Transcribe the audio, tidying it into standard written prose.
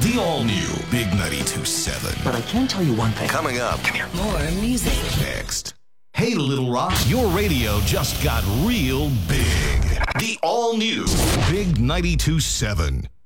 The all-new Big 92.7. But I can tell you one thing. Coming up. Come here. More music. Next. Hey, Little Rock, your radio just got real big. The all-new Big 92.7.